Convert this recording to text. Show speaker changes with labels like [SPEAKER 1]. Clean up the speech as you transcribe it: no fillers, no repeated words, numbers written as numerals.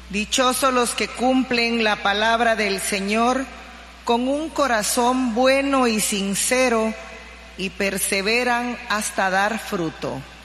[SPEAKER 1] Dichosos los que cumplen la palabra del Señor con un corazón bueno y sincero y perseveran hasta dar fruto.